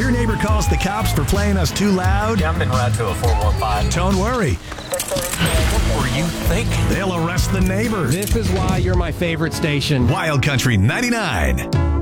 your neighbor calls the cops for playing us too loud, Yeah, I'm en route to a 415. don't worry. What were you thinking? They'll arrest the neighbor. This is why you're my favorite station. Wild Country 99.